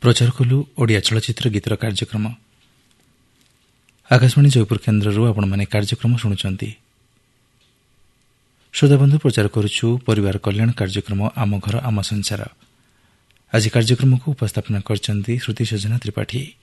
ପ୍ରଚାର କଲୁ ଓଡ଼ିଆ ଚଳଚ୍ଚିତ୍ର ଗୀତର କାର୍ଯ୍ୟକ୍ରମ। ଆକାଶବାଣୀ ଜୟପୁର କେନ୍ଦ୍ରରୁ ଆପଣମାନେ କାର୍ଯ୍ୟକ୍ରମ ଶୁଣୁଛନ୍ତି। ଶ୍ରୋତାବନ୍ଧୁ, ପ୍ରଚାର କରୁଛୁ ପରିବାର କଲ୍ୟାଣ କାର୍ଯ୍ୟକ୍ରମ ଆମ ଘର ଆମ ସଂସାର। ଆଜି କାର୍ଯ୍ୟକ୍ରମକୁ ଉପସ୍ଥାପନା କରିଛନ୍ତି ଶ୍ରୁତି ସଜନା ତ୍ରିପାଠୀ।